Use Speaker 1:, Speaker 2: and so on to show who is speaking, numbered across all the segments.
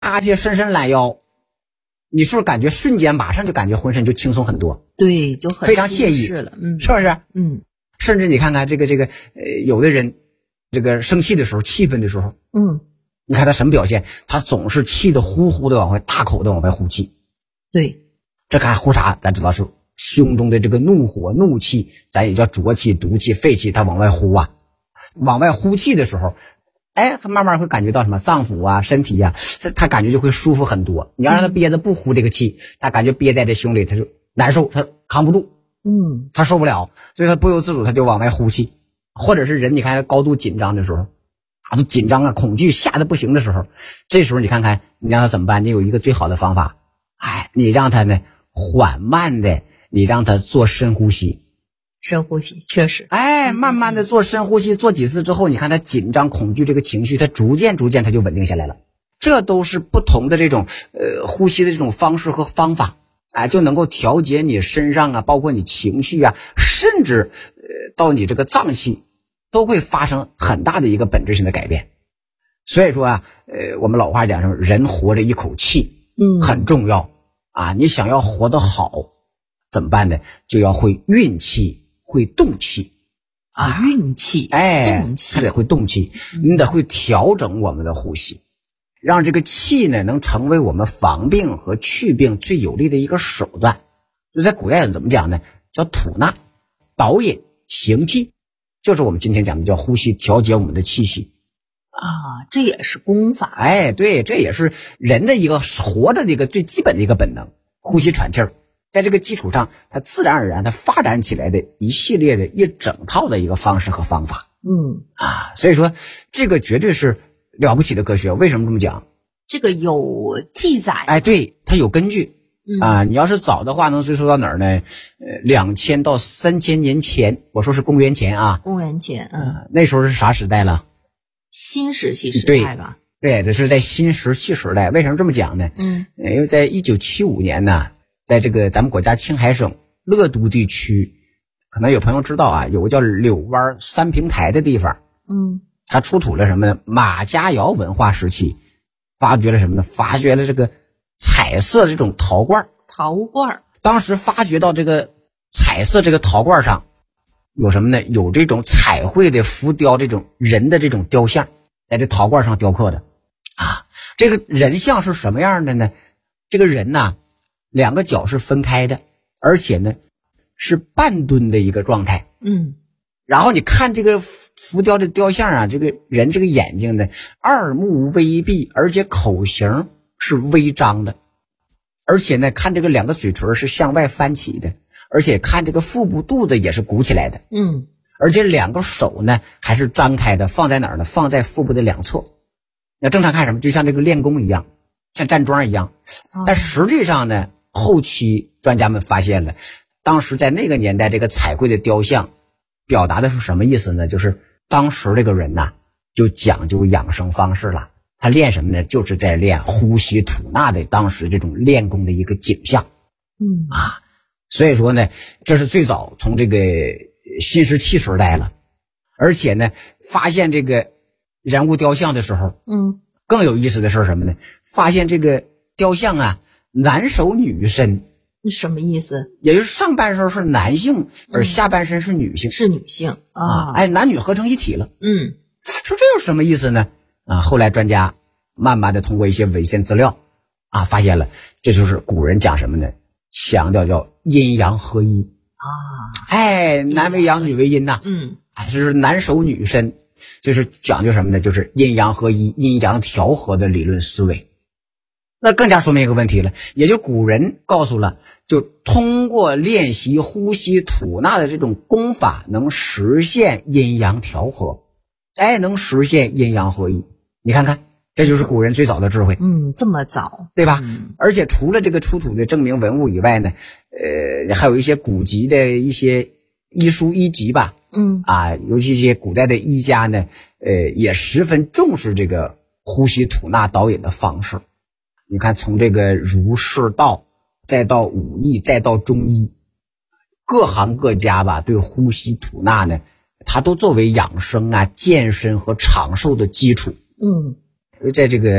Speaker 1: 气伸伸懒腰，你是不是感觉瞬间马上就感觉浑身就轻松很多？
Speaker 2: 对，就很
Speaker 1: 非常惬意
Speaker 2: 了，
Speaker 1: 是不是？甚至你看看有的人这个生气的时候，气愤的时候，你看他什么表现？他总是气得呼呼的往外，大口的往外呼气。
Speaker 2: 对，
Speaker 1: 这看呼啥？咱知道是胸中的这个怒火、怒气，咱也叫浊气、毒气、废气，他往外呼啊。往外呼气的时候，他慢慢会感觉到什么脏腑啊、身体啊，他感觉就会舒服很多。你要让他憋着不呼这个气，他感觉憋在这胸里，他就难受，他扛不住，他受不了，所以他不由自主他就往外呼气。或者是人，你看他高度紧张的时候，都紧张啊、恐惧吓得不行的时候，这时候你看看你让他怎么办？你有一个最好的方法，你让他呢缓慢的，你让他做深呼吸。
Speaker 2: 深呼吸确实，
Speaker 1: 慢慢的做深呼吸，做几次之后，你看他紧张恐惧这个情绪，他逐渐他就稳定下来了。这都是不同的这种呼吸的这种方式和方法，就能够调节你身上啊，包括你情绪啊，甚至到你这个脏器都会发生很大的一个本质性的改变。所以说啊，我们老话讲说，人活着一口气，很重要啊。你想要活得好，怎么办呢？就要会运气，会动气
Speaker 2: 运气，动气，
Speaker 1: 还得会动气，你得会调整我们的呼吸，让这个气呢能成为我们防病和祛病最有力的一个手段。就在古代怎么讲呢？叫吐纳、导引、行气，就是我们今天讲的叫呼吸，调节我们的气息
Speaker 2: 这也是功法。
Speaker 1: 对，这也是人的一个活着的一个最基本的一个本能，呼吸喘气儿。在这个基础上，它自然而然它发展起来的一系列的一整套的一个方式和方法。所以说这个绝对是了不起的科学。为什么这么讲？
Speaker 2: 这个有记载。
Speaker 1: 对，它有根据。你要是早的话能追溯到哪儿呢？2000到3000年前，我说是公元前啊。
Speaker 2: 公元前，
Speaker 1: 那时候是啥时代了？
Speaker 2: 新石器时代吧。
Speaker 1: 对，这是在新石器时代。为什么这么讲呢？因为在1975年呢，在这个咱们国家青海省乐都地区，可能有朋友知道啊，有个叫柳湾三平台的地方。它出土了什么呢？马家窑文化时期发掘了什么呢？发掘了这个彩色这种陶罐。当时发掘到这个彩色这个陶罐上有什么呢？有这种彩绘的浮雕，这种人的这种雕像，在这陶罐上雕刻的这个人像是什么样的呢？这个人呢，两个脚是分开的，而且呢是半蹲的一个状态。然后你看这个浮雕的雕像啊，这个人这个眼睛呢，二目微闭，而且口型是微张的，而且呢看这个两个嘴唇是向外翻起的，而且看这个腹部肚子也是鼓起来的。而且两个手呢还是张开的，放在哪儿呢？放在腹部的两侧。那正常看什么？就像这个练功一样，像站桩一样。但实际上呢，后期专家们发现了，当时在那个年代，这个彩绘的雕像表达的是什么意思呢？就是当时这个人呐，就讲究养生方式了。他练什么呢？就是在练呼吸吐纳的当时这种练功的一个景象。所以说呢，这是最早从这个新石器时代了。而且呢，发现这个人物雕像的时候，更有意思的是什么呢？发现这个雕像啊，男手女身。
Speaker 2: 什么意思？
Speaker 1: 也就是上半身是男性，而下半身是女性。
Speaker 2: 是女性
Speaker 1: 男女合成一体了。说这有什么意思呢？后来专家慢慢的通过一些文献资料发现了，这就是古人讲什么呢？强调叫阴阳合一男为阳，女为阴呐。就是男手女身，就是讲究什么呢？就是阴阳合一、阴阳调和的理论思维。那更加说明一个问题了，也就古人告诉了，就通过练习呼吸吐纳的这种功法，能实现阴阳调和，能实现阴阳合一。你看看，这就是古人最早的智慧。
Speaker 2: 这么早，
Speaker 1: 对吧？而且除了这个出土的证明文物以外呢，还有一些古籍的一些医书医籍吧。尤其一些古代的医家呢，也十分重视这个呼吸吐纳导引的方式。你看，从这个儒释道，再到武艺，再到中医，各行各家吧，对呼吸吐纳呢，它都作为养生健身和长寿的基础。在这个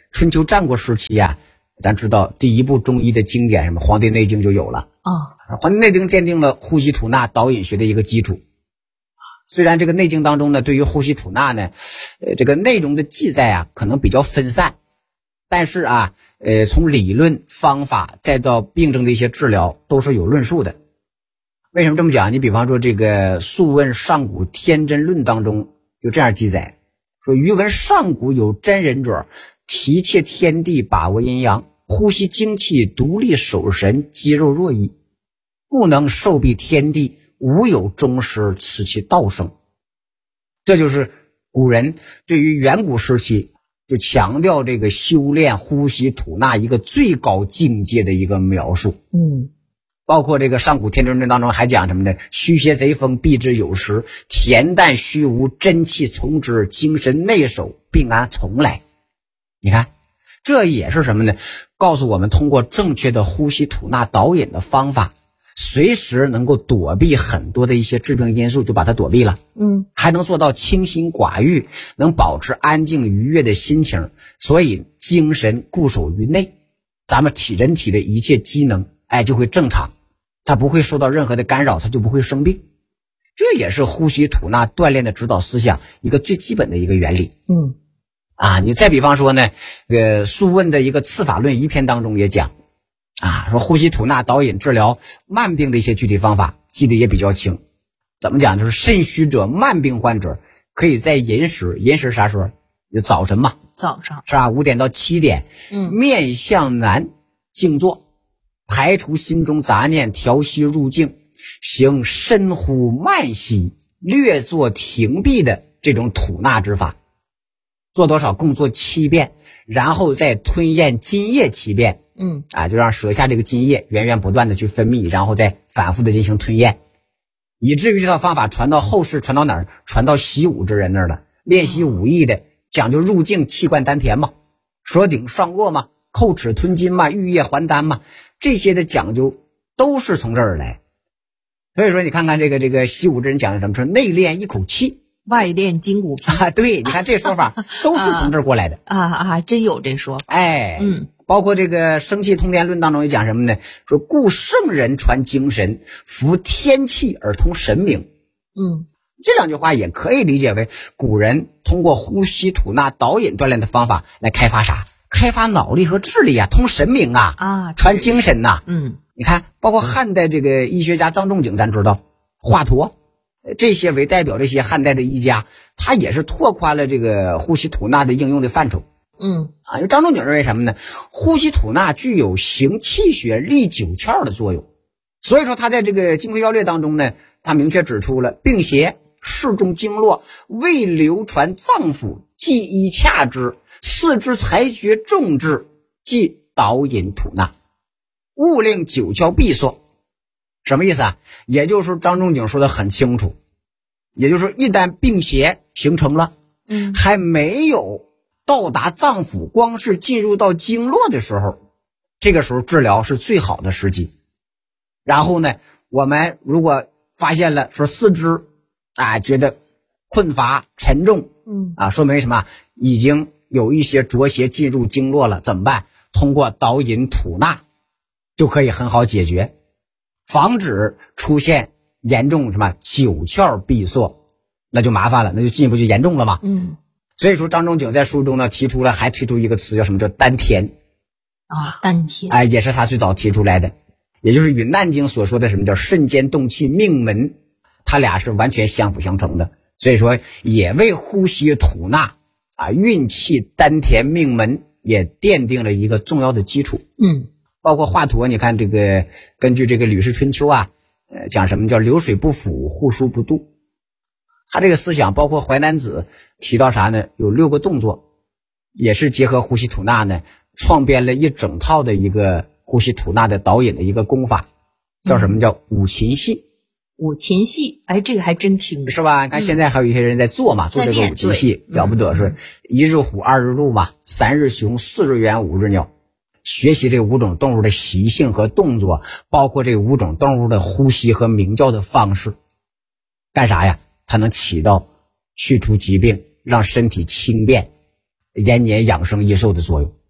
Speaker 1: 春秋战国时期啊，咱知道第一部中医的经典什么《黄帝内经》就有了《黄帝内经》奠定了呼吸吐纳导引学的一个基础。虽然这个内经当中呢，对于呼吸吐纳呢，这个内容的记载啊，可能比较分散，但是啊，从理论方法再到病症的一些治疗，都是有论述的。为什么这么讲？你比方说这个《素问·上古天真论》当中有这样记载，说余闻上古有真人者，提切天地，把握阴阳，呼吸精气，独立守神，肌肉若矣，不能受蔽天地，无有终时，此其道生。这就是古人对于远古时期就强调这个修炼呼吸吐纳一个最高境界的一个描述。包括这个上古天真论当中还讲什么呢？虚邪贼风，避之有时，恬淡虚无，真气从之，精神内守，病安从来。你看这也是什么呢？告诉我们通过正确的呼吸吐纳导引的方法，随时能够躲避很多的一些致病因素，就把它躲避了。还能做到清心寡欲，能保持安静愉悦的心情，所以精神固守于内，咱们人体的一切机能就会正常，它不会受到任何的干扰，它就不会生病。这也是呼吸吐纳锻炼的指导思想一个最基本的一个原理。你再比方说呢，素问的一个次法论一篇当中也讲说呼吸吐纳导引治疗慢病的一些具体方法，记得也比较清。怎么讲？就是肾虚者、慢病患者可以在寅时啥时候？就早晨嘛，
Speaker 2: 早上
Speaker 1: 是吧？5点到7点，面向南静坐，排除心中杂念，调息入静，行深呼慢吸，略作停闭的这种吐纳之法。做多少？共做7遍，然后再吞咽津液7遍。就让舌下这个津液源源不断的去分泌，然后再反复的进行吞咽，以至于这套方法传到后世，传到哪儿？传到习武之人那儿了。练习武艺的讲究入静，气贯丹田嘛，舌顶上腭嘛，叩齿吞津嘛，玉液还丹嘛，这些的讲究都是从这儿来。所以说你看看这个习武之人讲的什么？是内练一口气，
Speaker 2: 外练筋骨皮
Speaker 1: 对，你看这说法都是从这儿过来的
Speaker 2: 真有这说法。
Speaker 1: 包括这个生气通天论当中也讲什么呢？说故圣人传精神，服天气而通神明。这两句话也可以理解为古人通过呼吸吐纳导引锻炼的方法来开发啥？开发脑力和智力通神明传精神你看包括汉代这个医学家张仲景，咱知道华佗这些为代表，这些汉代的医家，他也是拓宽了这个呼吸吐纳的应用的范畴。因为张仲景认为什么呢？呼吸吐纳具有行气血、利九窍的作用，所以说他在这个《金匮要略》当中呢，他明确指出了病邪适中经络，未流传脏腑，即医洽之，四肢裁决重治，即导引吐纳，勿令九窍闭锁。什么意思也就是说张仲景说的很清楚，也就是说一旦病邪形成了，还没有到达脏腑，光是进入到经络的时候，这个时候治疗是最好的时机。然后呢，我们如果发现了说四肢觉得困乏沉重，说明什么？已经有一些浊邪进入经络了，怎么办？通过导引吐纳就可以很好解决，防止出现严重什么九窍闭锁，那就麻烦了，那就进一步就严重了嘛。所以说张仲景在书中呢还提出一个词叫什么？叫丹田
Speaker 2: 丹田
Speaker 1: 也是他最早提出来的，也就是与《难经》所说的什么叫肾间动气命门，它俩是完全相辅相成的。所以说也为呼吸吐纳运气丹田命门也奠定了一个重要的基础。包括华佗，你看这个根据这个《吕氏春秋》讲什么叫流水不腐，户枢不蠹。他这个思想包括淮南子提到啥呢？有6个动作，也是结合呼吸吐纳呢，创编了一整套的一个呼吸吐纳的导引的一个功法，叫什么？叫五禽戏。
Speaker 2: 五禽戏，这个还真听
Speaker 1: 是吧？你看现在还有一些人在做嘛，做这个五禽戏了不得，是1日虎2日鹿嘛，3日熊4日猿5日鸟，学习这5种动物的习性和动作，包括这5种动物的呼吸和鸣叫的方式，干啥呀？它能起到去除疾病，让身体轻便、延年养生益寿的作用。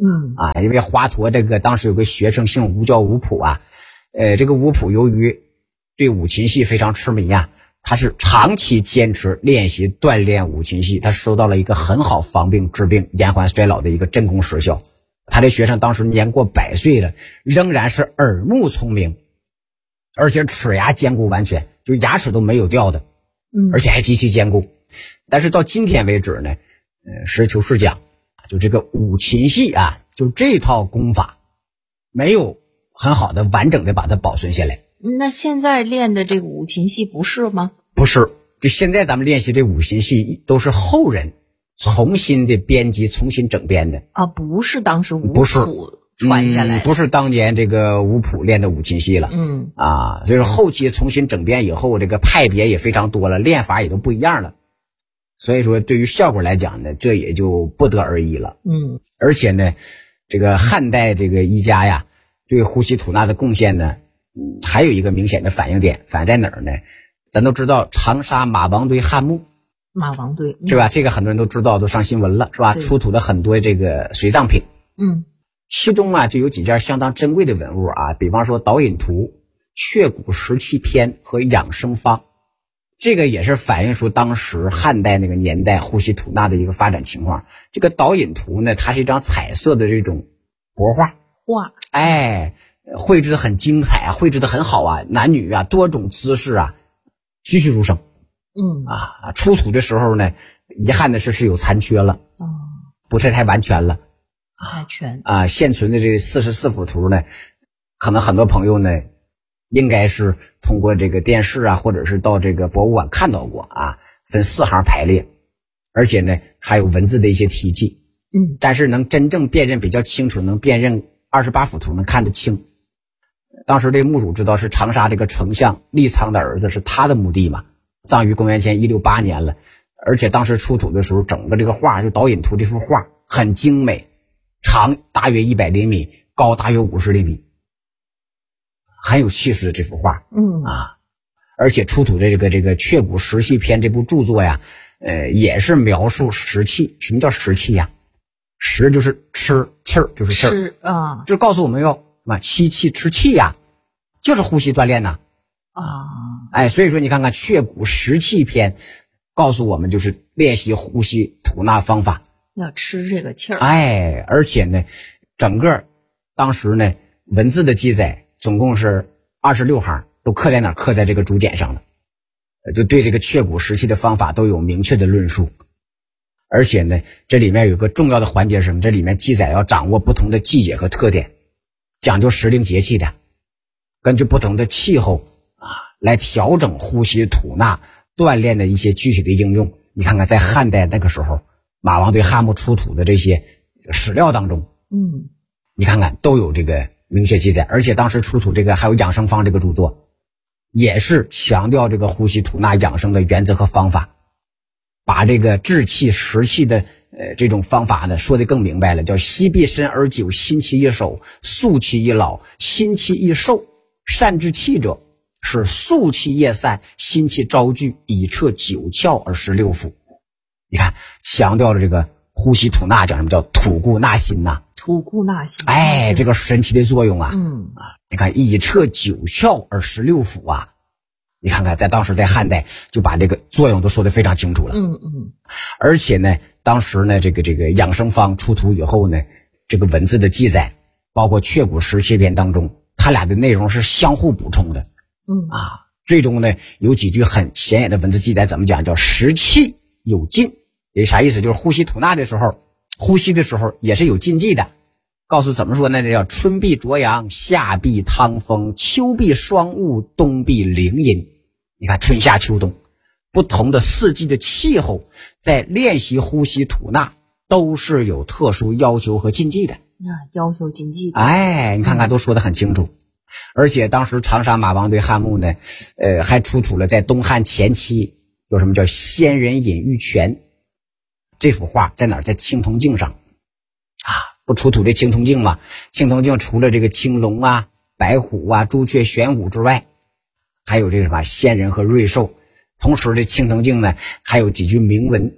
Speaker 1: 因为华佗这个当时有个学生姓吴叫吴普啊，这个吴普由于对五禽戏非常痴迷啊，他是长期坚持练习锻炼五禽戏，他收到了一个很好防病治病延缓衰老的一个真功实效。他的学生当时年过100岁了，仍然是耳目聪明，而且齿牙坚固完全，就牙齿都没有掉的，而且还极其坚固。但是到今天为止呢，实事求是讲，就这个五禽戏啊，就这套功法没有很好的完整的把它保存下来。
Speaker 2: 那现在练的这个五禽戏不是吗？
Speaker 1: 不是，就现在咱们练习这五禽戏都是后人重新的编辑重新整编的
Speaker 2: 啊，不是当时吴普传下来的，
Speaker 1: 不是当年这个吴普练的五禽戏了，就是后期重新整编以后，这个派别也非常多了，练法也都不一样了，所以说对于效果来讲呢，这也就不得而异了。而且呢，这个汉代这个医家呀，对呼吸吐纳的贡献呢，还有一个明显的反映点，反映在哪儿呢？咱都知道长沙马王堆汉墓，
Speaker 2: 马王堆
Speaker 1: 是吧？这个很多人都知道，都上新闻了，是吧？出土的很多这个随葬品，其中啊就有几件相当珍贵的文物啊，比方说导引图、雀骨石器篇和养生方，这个也是反映出当时汉代那个年代呼吸吐纳的一个发展情况。这个导引图呢，它是一张彩色的这种帛画，绘制的很精彩啊，绘制的很好啊，男女啊多种姿势啊，栩栩如生。出土的时候呢，遗憾的是有残缺了，不是太完全了。现存的这44幅图呢，可能很多朋友呢应该是通过这个电视啊，或者是到这个博物馆看到过啊，分4行排列，而且呢还有文字的一些题记。但是能真正辨认比较清楚，能辨认28幅图能看得清。当时这墓主知道是长沙这个丞相李苍的儿子，是他的墓地嘛，葬于公元前168年了。而且当时出土的时候，整个这个画就导引图这幅画很精美，长大约100厘米，高大约50厘米，很有气势的这幅画。而且出土的这个雀骨石器篇这部著作呀，也是描述石器。什么叫石器呀？石就是吃，气儿就是气儿啊，就告诉我们要吸气吃气呀，就是呼吸锻炼呐。所以说你看看雀骨石器篇，告诉我们就是练习呼吸吐纳方法，
Speaker 2: 要吃这个气儿。
Speaker 1: 而且呢，整个当时呢文字的记载总共是26行，都刻在哪儿？刻在这个竹简上了，就对这个雀骨石器的方法都有明确的论述。而且呢，这里面有个重要的环节是什么？这里面记载要掌握不同的季节和特点，讲究时令节气的，根据不同的气候来调整呼吸吐纳锻炼的一些具体的应用。你看看在汉代那个时候，马王堆汉墓出土的这些史料当中，你看看都有这个明确记载。而且当时出土这个还有养生方这个著作，也是强调这个呼吸吐纳养生的原则和方法，把这个治气食气的这种方法呢说得更明白了，叫息必深而久，心气一守，肃气一老，心气一寿。善治气者，是肃气夜散，心气昭聚，以彻九窍而实六腑。你看强调了这个呼吸吐纳，讲什么叫吐故纳新呐？
Speaker 2: 吐故纳新，
Speaker 1: 这个神奇的作用啊！你看以彻九窍而实六腑啊！你看看在当时在汉代就把这个作用都说得非常清楚了。而且呢，当时呢这个养生方出土以后呢，这个文字的记载，包括雀骨石器篇当中，它俩的内容是相互补充的。最终呢有几句很显眼的文字记载，怎么讲？叫食气有禁。也啥意思？就是呼吸吐纳的时候，呼吸的时候也是有禁忌的。告诉怎么说呢？叫春必着阳，夏必汤风，秋必霜雾，冬必凌阴。你看春夏秋冬不同的四季的气候，在练习呼吸吐纳都是有特殊要求和禁忌的。
Speaker 2: 要求禁忌的。
Speaker 1: 你看看都说得很清楚。而且当时长沙马王堆汉墓呢，还出土了在东汉前期有什么叫仙人隐玉泉这幅画，在哪儿？在青铜镜上不出土这青铜镜吗？青铜镜除了这个青龙啊、白虎啊、朱雀、玄武之外，还有这个什么仙人和瑞兽。同时这青铜镜呢还有几句铭文，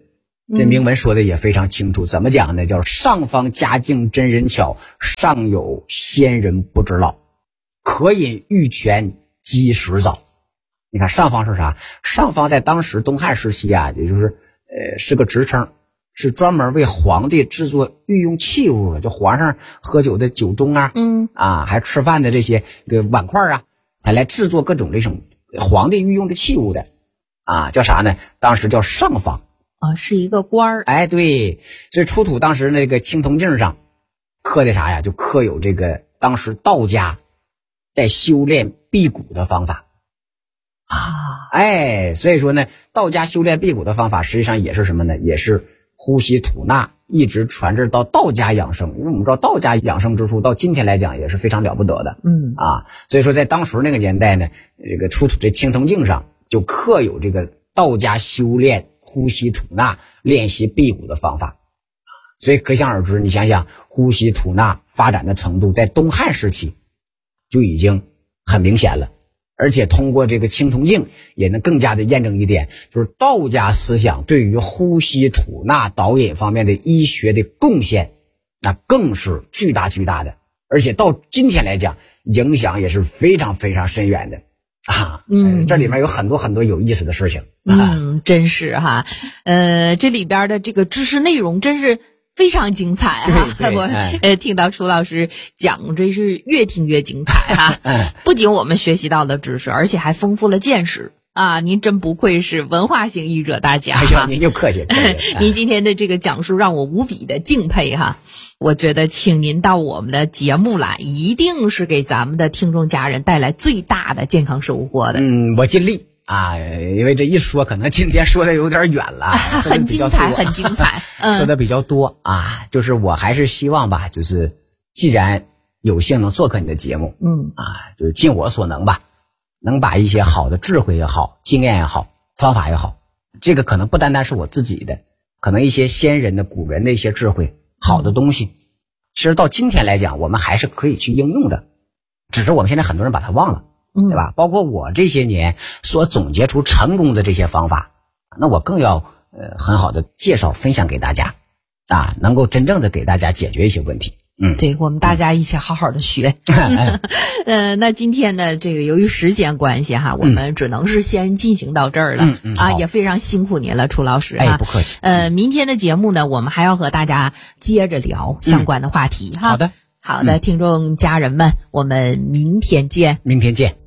Speaker 1: 这铭文说的也非常清楚，怎么讲呢？叫上方佳境真人巧，上有仙人不知老，可饮玉泉鸡时早。你看上方是啥？上方在当时东汉时期啊，也就是是个职称，是专门为皇帝制作御用器物的，就皇上喝酒的酒盅啊，还吃饭的这些碗筷啊，还来制作各种这种皇帝御用的器物的啊，叫啥呢？当时叫上方
Speaker 2: 啊，是一个官儿。
Speaker 1: 哎，对，所以出土当时那个青铜镜上刻的啥呀？就刻有这个当时道家在修炼辟谷的方法啊。哎，所以说呢，道家修炼辟谷的方法实际上也是什么呢？也是呼吸吐纳，一直传至到道家养生。因为我们知道道家养生之术到今天来讲也是非常了不得的。所以说在当时那个年代呢，这个出土这青铜镜上就刻有这个道家修炼呼吸吐纳练习辟谷的方法。所以可想而知，你想想呼吸吐纳发展的程度在东汉时期就已经很明显了。而且通过这个青铜镜也能更加的验证一点，就是道家思想对于呼吸吐纳导引方面的医学的贡献，那更是巨大的，而且到今天来讲影响也是非常非常深远的啊。这里面有很多有意思的事情。
Speaker 2: 真是哈。这里边的这个知识内容真是非常精彩哈！我听到楚老师讲，这是越听越精彩哈。不仅我们学习到了知识，而且还丰富了见识啊！您真不愧是文化型译者大家。
Speaker 1: 哎呀，您就客气。
Speaker 2: 您今天的这个讲述让我无比的敬佩哈！我觉得请您到我们的节目来，一定是给咱们的听众家人带来最大的健康收获的。
Speaker 1: 我尽力。因为这一说可能今天说的有点远了，
Speaker 2: 很精彩
Speaker 1: 说的比较多啊。就是我还是希望吧，就是既然有幸能做客你的节目，就是尽我所能吧，能把一些好的智慧也好，经验也好，方法也好，这个可能不单单是我自己的，可能一些先人的古人的一些智慧好的东西，其实到今天来讲我们还是可以去应用的，只是我们现在很多人把它忘了，对吧？包括我这些年所总结出成功的这些方法，那我更要很好的介绍分享给大家啊，能够真正的给大家解决一些问题。
Speaker 2: 对，我们大家一起好好的学。那今天呢，这个由于时间关系哈，我们只能是先进行到这儿了。也非常辛苦您了，楚老师啊。
Speaker 1: 不客气。
Speaker 2: 明天的节目呢，我们还要和大家接着聊相关的话题哈。
Speaker 1: 好的，
Speaker 2: 听众家人们，我们明天见。
Speaker 1: 明天见。